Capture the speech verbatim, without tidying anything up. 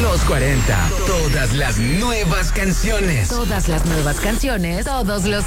Los cuarenta. Todas las nuevas canciones. Todas las nuevas canciones. Todos los